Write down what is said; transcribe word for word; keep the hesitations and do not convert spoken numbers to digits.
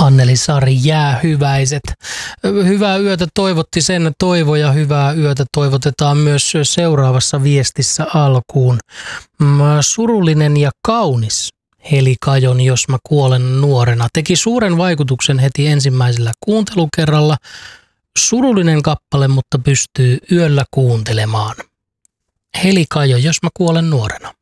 Anneli Sari, jäähyväiset. Hyvää yötä toivotti sen Toivo ja hyvää yötä toivotetaan myös seuraavassa viestissä alkuun. Surullinen ja kaunis Heli Kajon Jos mä kuolen nuorena teki suuren vaikutuksen heti ensimmäisellä kuuntelukerralla. Surullinen kappale, mutta pystyy yöllä kuuntelemaan. Heli Kajo Jos mä kuolen nuorena.